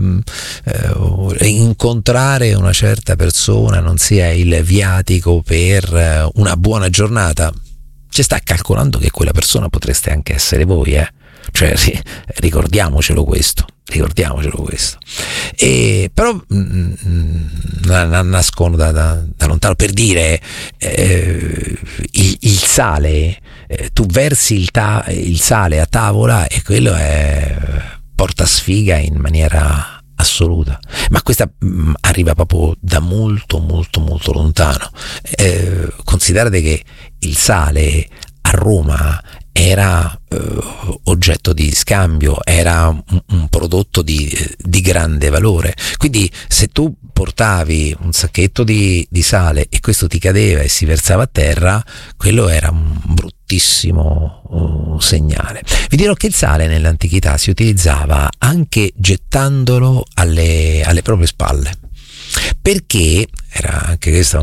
incontrare una certa persona non sia il viatico per una buona giornata? Ci sta calcolando che quella persona potreste anche essere voi, cioè ricordiamocelo questo. E però nascono da lontano, per dire, il sale, tu versi il sale a tavola e quello porta sfiga in maniera assoluta, ma questa arriva proprio da molto molto molto lontano. Considerate che il sale a Roma era oggetto di scambio, era un prodotto di grande valore, quindi se tu portavi un sacchetto di sale e questo ti cadeva e si versava a terra, quello era un bruttissimo segnale. Vi dirò che il sale nell'antichità si utilizzava anche gettandolo alle proprie spalle, perché era anche questa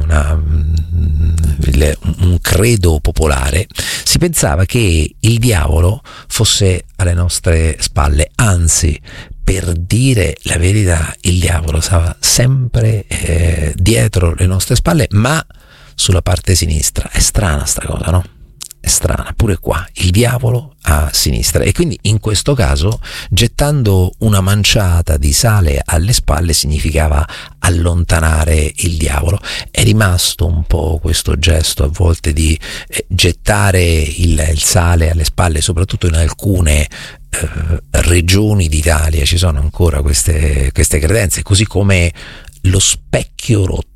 un credo popolare. Si pensava che il diavolo fosse alle nostre spalle, anzi, per dire la verità, il diavolo stava sempre dietro le nostre spalle, ma sulla parte sinistra. È strana sta cosa, no? È strana, pure qua il diavolo a sinistra, e quindi in questo caso gettando una manciata di sale alle spalle significava allontanare il diavolo. È rimasto un po' questo gesto a volte di gettare il sale alle spalle, soprattutto in alcune regioni d'Italia ci sono ancora queste credenze, così come lo specchio rotto.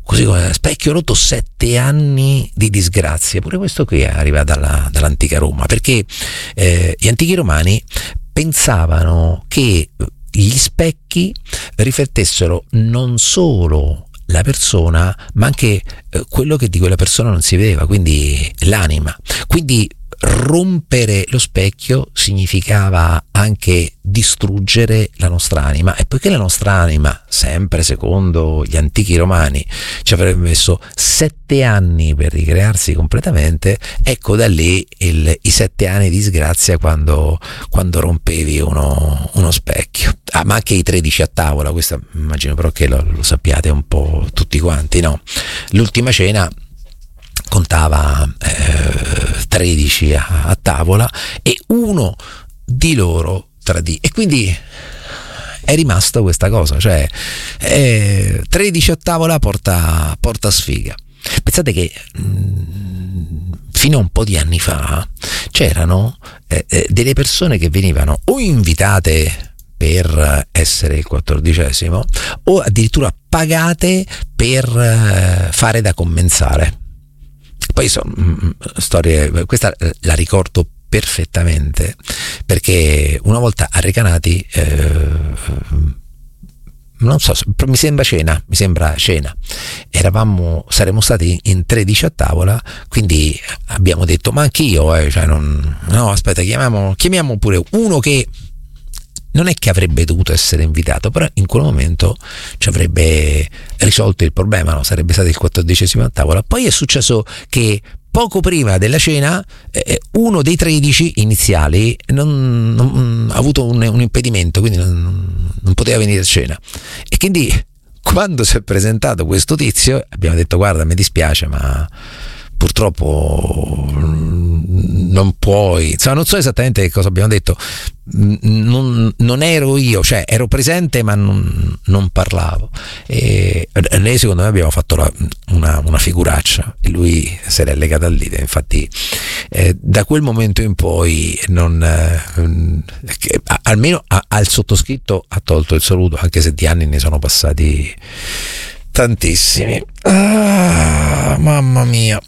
così come specchio rotto, 7 anni di disgrazia. Pure questo qui arriva dall'antica Roma, perché gli antichi romani pensavano che gli specchi riflettessero non solo la persona, ma anche quello che di quella persona non si vedeva, quindi l'anima. Quindi rompere lo specchio significava anche distruggere la nostra anima, e poiché la nostra anima, sempre secondo gli antichi romani, ci avrebbe messo 7 anni per ricrearsi completamente, ecco da lì i 7 anni di disgrazia quando rompevi uno specchio. Ma anche i 13 a tavola, questo immagino però che lo sappiate un po' tutti quanti, no? L'ultima cena contava 13 a tavola e uno di loro tradì, e quindi è rimasta questa cosa, cioè 13 a tavola porta sfiga. Pensate che fino a un po' di anni fa c'erano delle persone che venivano o invitate per essere il 14° o addirittura pagate per fare da commensale. Poi sono storie, questa la ricordo perfettamente, perché una volta a Recanati, non so, mi sembra cena, saremmo stati in 13 a tavola, quindi abbiamo detto ma anch'io, cioè no, aspetta, chiamiamo pure uno che non è che avrebbe dovuto essere invitato, però in quel momento ci avrebbe risolto il problema, no? Sarebbe stato il 14° a tavola. Poi è successo che poco prima della cena uno dei 13 iniziali non ha avuto un impedimento, quindi non poteva venire a cena, e quindi quando si è presentato questo tizio abbiamo detto guarda, mi dispiace ma purtroppo non puoi, insomma, non so esattamente che cosa abbiamo detto, non ero io, cioè ero presente ma non parlavo, e lei secondo me abbiamo fatto una figuraccia e lui se l'è legata al dito. Infatti da quel momento in poi almeno al sottoscritto ha tolto il saluto, anche se di anni ne sono passati tantissimi. Mamma mia.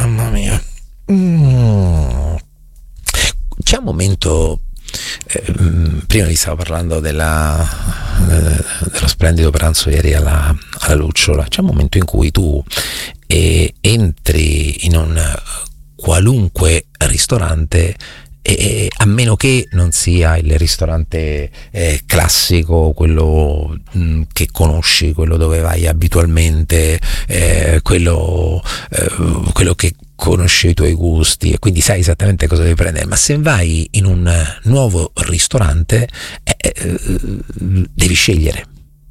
C'è un momento, prima vi stavo parlando dello splendido pranzo ieri alla Lucciola, c'è un momento in cui tu entri in un qualunque ristorante, a meno che non sia il ristorante classico, quello che conosci, quello dove vai abitualmente, quello che conosce i tuoi gusti e quindi sai esattamente cosa devi prendere. Ma se vai in un nuovo ristorante devi scegliere,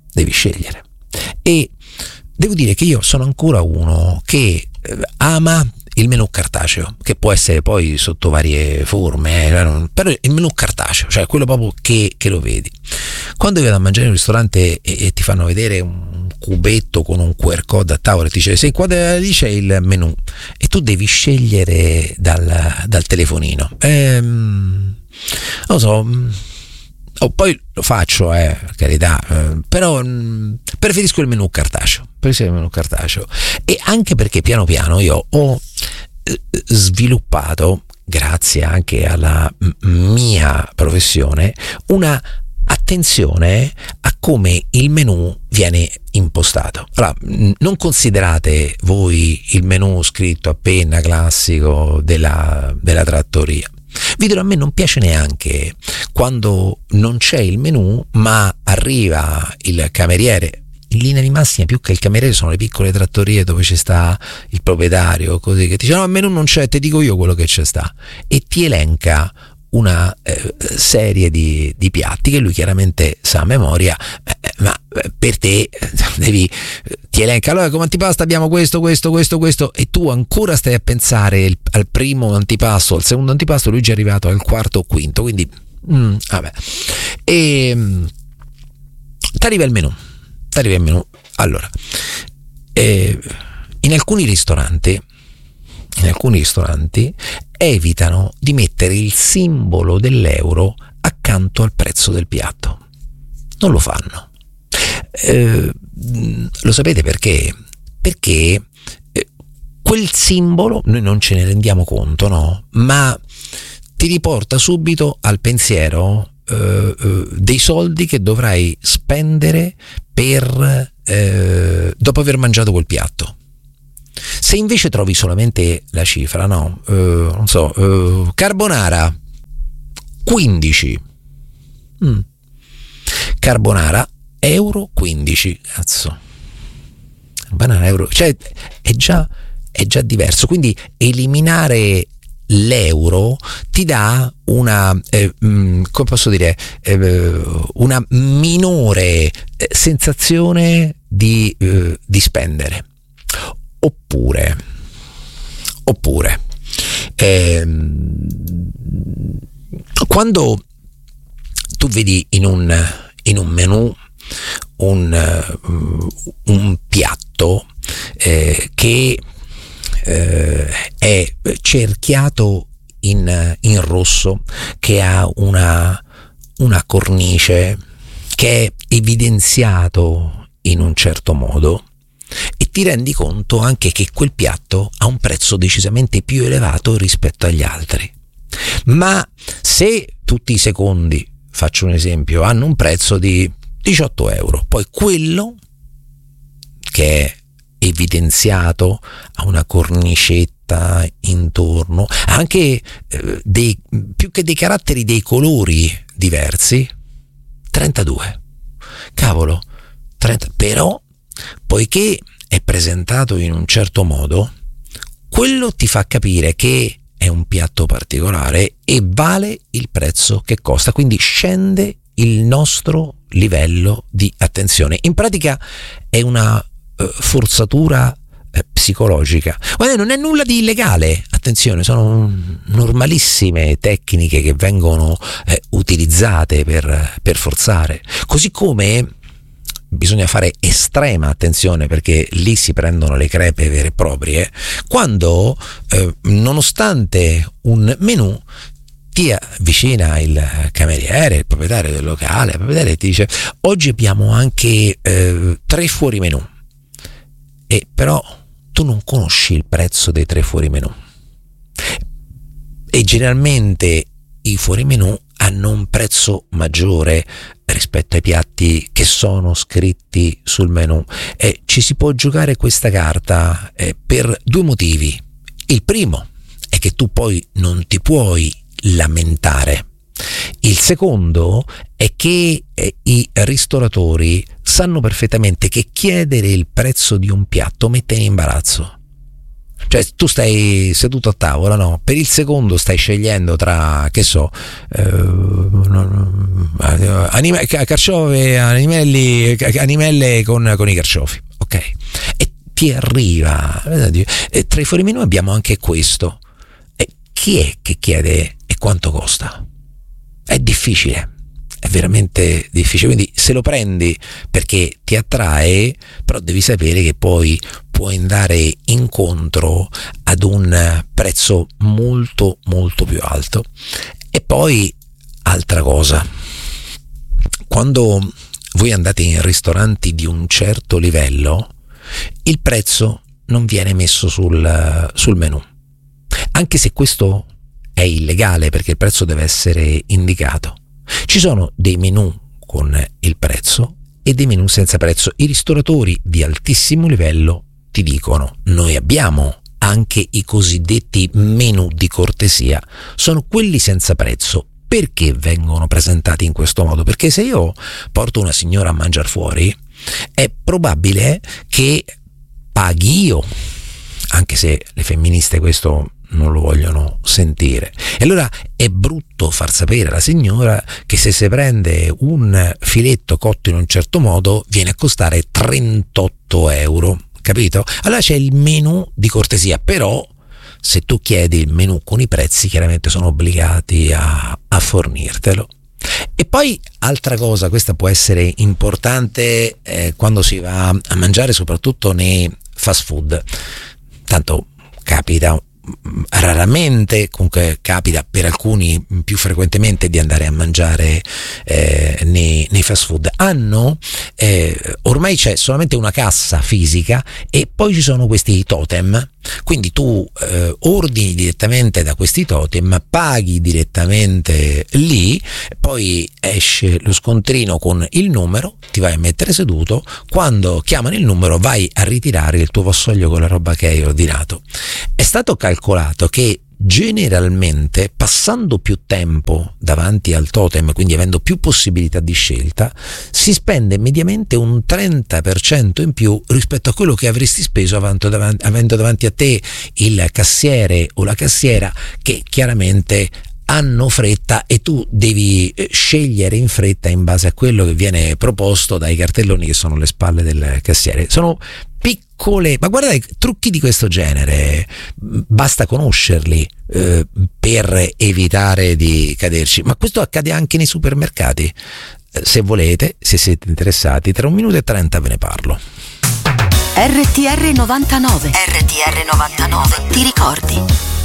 e devo dire che io sono ancora uno che ama il menù cartaceo, che può essere poi sotto varie forme, però il menù cartaceo, cioè quello proprio che lo vedi. Quando vado a mangiare in un ristorante e ti fanno vedere un cubetto con un QR code a tavola e ti dice sì, qua lì c'è il menù e tu devi scegliere dal telefonino, non lo so. Poi lo faccio, per carità, però preferisco il menù cartaceo, e anche perché piano piano io ho sviluppato, grazie anche alla mia professione, una attenzione a come il menù viene impostato. Allora, non considerate voi il menù scritto a penna classico della trattoria. Vi dirò, a me non piace neanche quando non c'è il menù ma arriva il cameriere. In linea di massima, più che il cameriere sono le piccole trattorie dove ci sta il proprietario, così, che ti dice no, il menù non c'è, ti dico io quello che c'è sta, e ti elenca una serie di piatti che lui chiaramente sa a memoria, ma per te ti elenca, allora come antipasto abbiamo questo, e tu ancora stai a pensare al primo antipasto, al secondo antipasto, lui già è arrivato al quarto o quinto, quindi vabbè. E t'arriva il menù. Allora, in alcuni ristoranti evitano di mettere il simbolo dell'euro accanto al prezzo del piatto. Non lo fanno. Lo sapete perché? perché quel simbolo noi non ce ne rendiamo conto, no? Ma ti riporta subito al pensiero dei soldi che dovrai spendere per dopo aver mangiato quel piatto. Se invece trovi solamente la cifra, no? Non so, carbonara 15. Carbonara euro 15. Cazzo. Carbonara euro, cioè è già diverso. Quindi eliminare l'euro ti dà una come posso dire, una minore sensazione di spendere. Oppure quando tu vedi in un menù un piatto che è cerchiato in rosso, che ha una cornice, che è evidenziato in un certo modo, e ti rendi conto anche che quel piatto ha un prezzo decisamente più elevato rispetto agli altri. Ma se tutti i secondi, faccio un esempio, hanno un prezzo di 18 euro, poi quello che è evidenziato ha una cornicetta intorno, anche più che dei caratteri, dei colori diversi, 32. Cavolo, 30, però poiché è presentato in un certo modo, quello ti fa capire che è un piatto particolare e vale il prezzo che costa, quindi scende il nostro livello di attenzione. In pratica è una forzatura psicologica. Guarda, non è nulla di illegale, attenzione, sono normalissime tecniche che vengono utilizzate per forzare, così come bisogna fare estrema attenzione, perché lì si prendono le crepe vere e proprie, quando nonostante un menù ti avvicina il cameriere, il proprietario del locale, il proprietario ti dice: oggi abbiamo anche 3 fuori menù, e però tu non conosci il prezzo dei 3 fuori menù, e generalmente i fuori menù hanno un prezzo maggiore rispetto ai piatti che sono scritti sul menù, e ci si può giocare questa carta per 2 motivi. Il primo è che tu poi non ti puoi lamentare. Il secondo è che i ristoratori sanno perfettamente che chiedere il prezzo di un piatto mette in imbarazzo. Cioè, tu stai seduto a tavola, no? Per il secondo stai scegliendo tra, che so, carciofi, animelle con i carciofi, ok? E ti arriva, tra i fuori menù abbiamo anche questo. E chi è che chiede e quanto costa? È difficile, è veramente difficile. Quindi se lo prendi perché ti attrae, però devi sapere che poi puoi andare incontro ad un prezzo molto molto più alto. E poi altra cosa, quando voi andate in ristoranti di un certo livello, il prezzo non viene messo sul menù, anche se questo è illegale, perché il prezzo deve essere indicato. Ci sono dei menù con il prezzo e dei menù senza prezzo. I ristoratori di altissimo livello ti dicono: noi abbiamo anche i cosiddetti menù di cortesia, sono quelli senza prezzo. Perché vengono presentati in questo modo? Perché se io porto una signora a mangiare fuori, è probabile che paghi io, anche se le femministe questo non lo vogliono sentire. E allora è brutto far sapere alla signora che se si prende un filetto cotto in un certo modo viene a costare 38 euro, capito? Allora c'è il menù di cortesia, però se tu chiedi il menù con i prezzi, chiaramente sono obbligati a fornirtelo. E poi altra cosa, questa può essere importante quando si va a mangiare, soprattutto nei fast food. Tanto capita raramente, comunque capita per alcuni più frequentemente, di andare a mangiare nei fast food, hanno ormai c'è solamente una cassa fisica e poi ci sono questi totem, quindi tu ordini direttamente da questi totem, paghi direttamente lì, poi esce lo scontrino con il numero, ti vai a mettere seduto, quando chiamano il numero vai a ritirare il tuo vassoio con la roba che hai ordinato. È stato calcolato che generalmente, passando più tempo davanti al totem, quindi avendo più possibilità di scelta, si spende mediamente un 30% in più rispetto a quello che avresti speso avendo davanti a te il cassiere o la cassiera, che chiaramente hanno fretta e tu devi scegliere in fretta in base a quello che viene proposto dai cartelloni che sono alle spalle del cassiere. Sono piccole, ma guardate, trucchi di questo genere basta conoscerli per evitare di caderci, ma questo accade anche nei supermercati. Se volete, se siete interessati, tra 1 minuto e 30 ve ne parlo. RTR 99. RTR 99. Ti ricordi?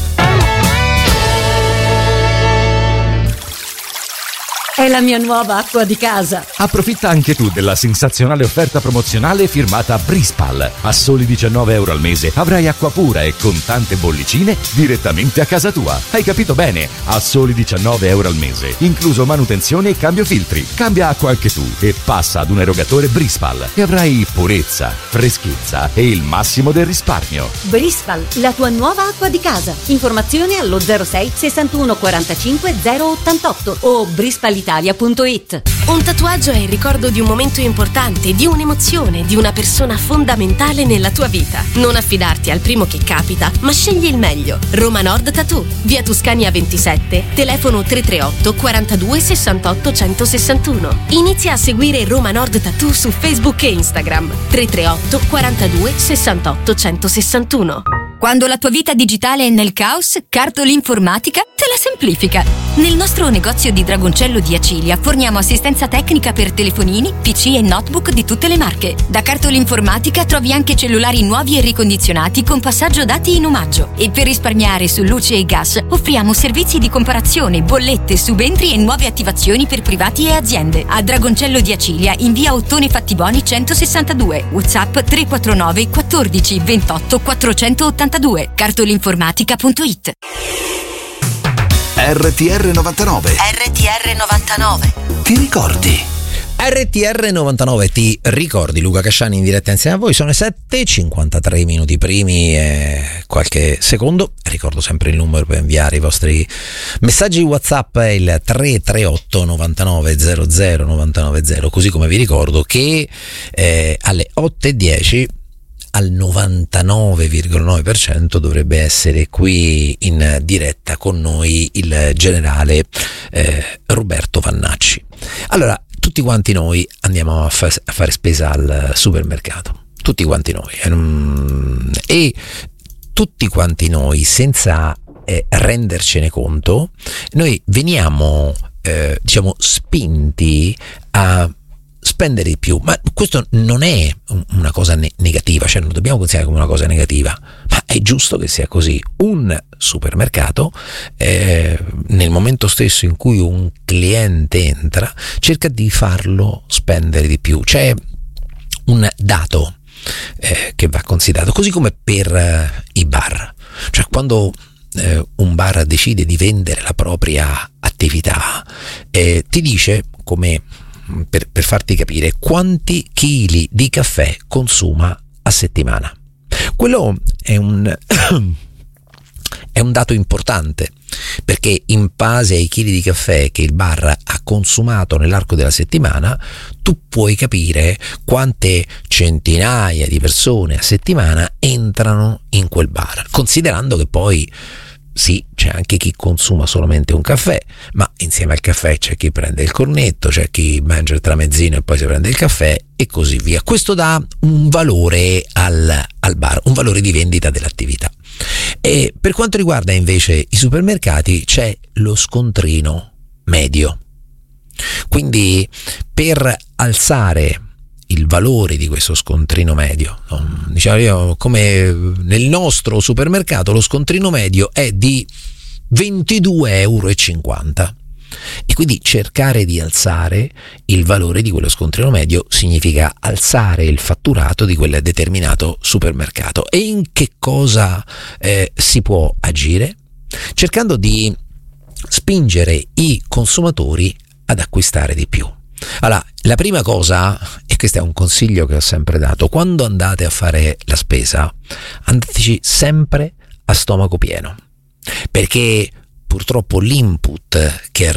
È la mia nuova acqua di casa. Approfitta anche tu della sensazionale offerta promozionale firmata Brispal. A soli €19 al mese avrai acqua pura e con tante bollicine direttamente a casa tua. Hai capito bene? A soli €19 al mese, incluso manutenzione e cambio filtri. Cambia acqua anche tu e passa ad un erogatore Brispal e avrai purezza, freschezza e il massimo del risparmio. Brispal, la tua nuova acqua di casa. Informazioni allo 06 61 45 088 o brispal.it. Un tatuaggio è il ricordo di un momento importante, di un'emozione, di una persona fondamentale nella tua vita. Non affidarti al primo che capita, ma scegli il meglio. Roma Nord Tattoo, via Tuscania 27, telefono 338 42 68 161. Inizia a seguire Roma Nord Tattoo su Facebook e Instagram. 338 42 68 161. Quando la tua vita digitale è nel caos, Cartol Informatica te la semplifica. Nel nostro negozio di Dragoncello di Acilia forniamo assistenza tecnica per telefonini, PC e notebook di tutte le marche. Da Cartol Informatica trovi anche cellulari nuovi e ricondizionati con passaggio dati in omaggio. E per risparmiare su luce e gas offriamo servizi di comparazione, bollette, subentri e nuove attivazioni per privati e aziende. A Dragoncello di Acilia in via Ottone Fattiboni 162, WhatsApp 349 14 28 482. Cartolinformatica.it. RTR 99. RTR 99. Ti ricordi? RTR 99, ti ricordi? Luca Casciani in diretta insieme a voi. Sono le 7:53 minuti primi e qualche secondo. Ricordo sempre il numero per inviare i vostri messaggi WhatsApp, è il 338 99 00 990, così come vi ricordo che alle 8:10 al 99,9% dovrebbe essere qui in diretta con noi il generale Roberto Vannacci. Allora, tutti quanti noi andiamo a fare spesa al supermercato, tutti quanti noi, e tutti quanti noi, senza rendercene conto, noi veniamo spinti a spendere di più, ma questo non è una cosa negativa, cioè non lo dobbiamo considerare come una cosa negativa, ma è giusto che sia così. Un supermercato, nel momento stesso in cui un cliente entra, cerca di farlo spendere di più. C'è un dato che va considerato, così come per i bar, cioè quando un bar decide di vendere la propria attività, ti dice, come per farti capire, quanti chili di caffè consuma a settimana. Quello è un dato importante, perché in base ai chili di caffè che il bar ha consumato nell'arco della settimana, tu puoi capire quante centinaia di persone a settimana entrano in quel bar, considerando che poi sì, c'è anche chi consuma solamente un caffè, ma insieme al caffè c'è chi prende il cornetto, c'è chi mangia il tramezzino e poi si prende il caffè e così via. Questo dà un valore al bar, un valore di vendita dell'attività. E per quanto riguarda invece i supermercati c'è lo scontrino medio. Quindi per alzare il valore di questo scontrino medio. Diciamo io, come nel nostro supermercato lo scontrino medio è di 22,50 €. E quindi cercare di alzare il valore di quello scontrino medio significa alzare il fatturato di quel determinato supermercato. E in che cosa si può agire? Cercando di spingere i consumatori ad acquistare di più. Allora, la prima cosa, e questo è un consiglio che ho sempre dato, quando andate a fare la spesa, andateci sempre a stomaco pieno, perché purtroppo l'input che